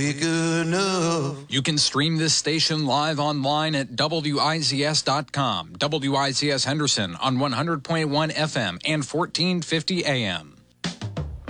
Big enough. You can stream this station live online at WIZS.com. WIZS Henderson on 100.1 FM and 1450 AM.